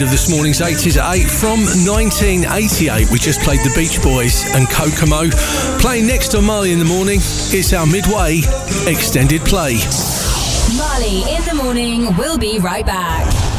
Of this morning's 80s at 8 from 1988. We just played the Beach Boys and Kokomo. Playing next on Marley in the Morning, it's our Midway extended play. Marley in the Morning, we'll be right back.